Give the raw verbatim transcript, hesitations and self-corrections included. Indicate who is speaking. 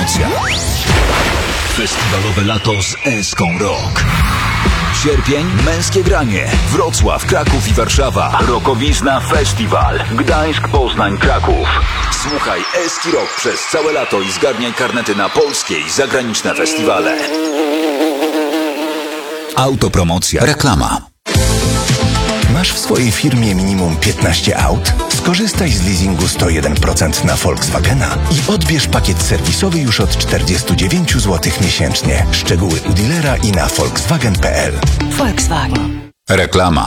Speaker 1: Autopromocja. Festiwalowe lato z Eską Rock. Sierpień, męskie granie. Wrocław, Kraków i Warszawa. Rokowizna Festiwal. Gdańsk, Poznań, Kraków. Słuchaj Eski Rock przez całe lato i zgarniaj karnety na polskie i zagraniczne festiwale. Autopromocja. Reklama.
Speaker 2: Masz w swojej firmie minimum piętnaście aut? Skorzystaj z leasingu sto jeden procent na Volkswagena i odbierz pakiet serwisowy już od czterdzieści dziewięć złotych miesięcznie. Szczegóły u dealera i na volkswagen kropka p l.
Speaker 3: Volkswagen.
Speaker 1: Reklama.